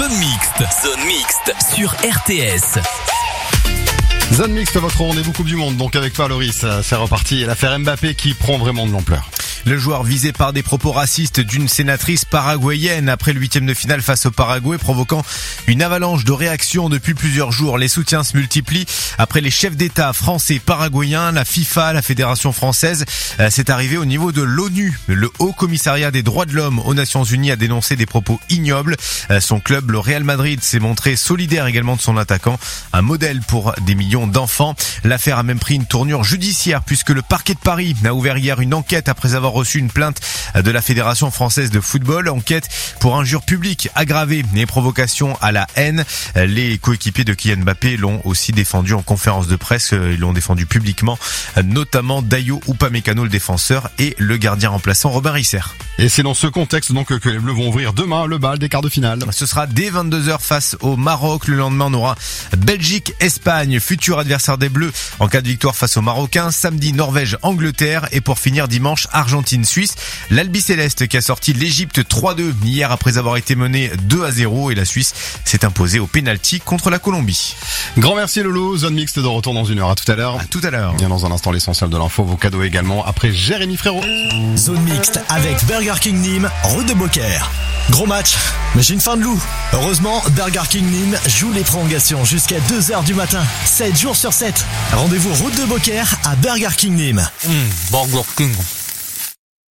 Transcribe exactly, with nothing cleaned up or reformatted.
Zone Mixte. Zone Mixte sur R T S. Zone Mixte, votre rendez-vous Coupe du Monde. Donc avec toi, Loris, c'est reparti. Et l'affaire Mbappé qui prend vraiment de l'ampleur. Le joueur visé par des propos racistes d'une sénatrice paraguayenne après le huitième de finale face au Paraguay, provoquant une avalanche de réactions depuis plusieurs jours. Les soutiens se multiplient après les chefs d'État français et paraguayens, la FIFA, la Fédération française. C'est arrivé au niveau de l'ONU. Le Haut Commissariat des droits de l'homme aux Nations Unies a dénoncé des propos ignobles. Son club, le Real Madrid, s'est montré solidaire également de son attaquant, un modèle pour des millions d'enfants. L'affaire a même pris une tournure judiciaire puisque le parquet de Paris a ouvert hier une enquête après avoir reçu une plainte de la Fédération française de football. Enquête pour injure publique aggravée et provocation à la haine. Les coéquipiers de Kylian Mbappé l'ont aussi défendu en conférence de presse. Ils l'ont défendu publiquement, notamment Dayo Upamecano, le défenseur, et le gardien remplaçant Robin Risser. Et c'est dans ce contexte donc que les Bleus vont ouvrir demain le bal des quarts de finale. Ce sera dès vingt-deux heures face au Maroc. Le lendemain, on aura Belgique-Espagne, futur adversaire des Bleus en cas de victoire face aux Marocains. Samedi, Norvège-Angleterre. Et pour finir, dimanche, Argentine-Suisse. L'Albi Céleste qui a sorti l'Égypte trois deux hier après avoir été mené deux à zéro. Et la Suisse s'est imposée au pénalty contre la Colombie. Grand merci Lolo. Zone Mixte de retour dans une heure. À tout à l'heure. À tout à l'heure. Bien dans un instant, l'essentiel de l'info, vos cadeaux également. Après Jérémy Frérot. Zone Mixte avec Burger King Nîmes, rue de Beaucaire. Gros match, mais j'ai une faim de loup. Heureusement, Burger King Nîmes joue les prolongations jusqu'à deux heures du matin, sept jours sur sept. Rendez-vous route de Beaucaire à Burger King Nîmes. Mmh, Burger King.